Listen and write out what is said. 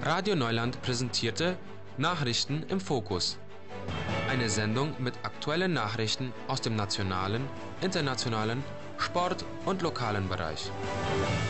Radio Neuland präsentierte Nachrichten im Fokus. Eine Sendung mit aktuellen Nachrichten aus dem nationalen, internationalen, Sport- und lokalen Bereich.